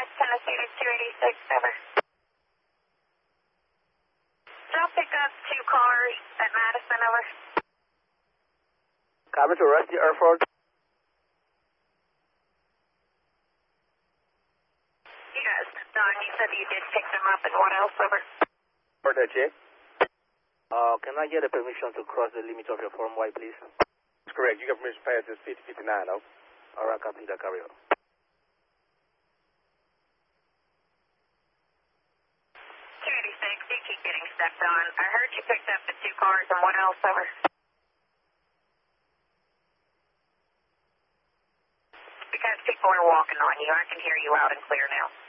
West Tennessee to 286, over. I'll pick up 2 cars at Madison, over. Copy to Rusty Airford. You guys, Don, you said you did pick them up, and what else, over? For the check. Can I get a permission to cross the limit of your form Y, please? That's correct. You got permission to pass this 5059, over. All right, copy that, carry on. 286, you keep getting stepped on. I heard you picked up the 2 cars, and what else, over? Because people are walking on you. I can hear you loud and clear now.